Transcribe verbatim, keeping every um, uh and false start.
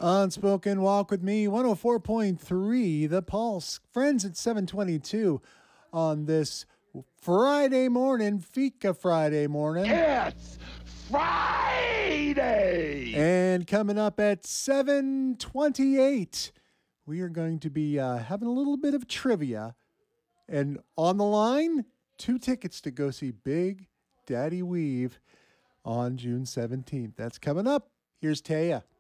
Unspoken Walk with Me, one oh four point three, The Pulse. Friends at seven twenty-two on this Friday morning, Fika Friday morning. It's Friday! And coming up at seven twenty-eight, we are going to be uh, having a little bit of trivia. And on the line, two tickets to go see Big Daddy Weave on June seventeenth. That's coming up. Here's Taya.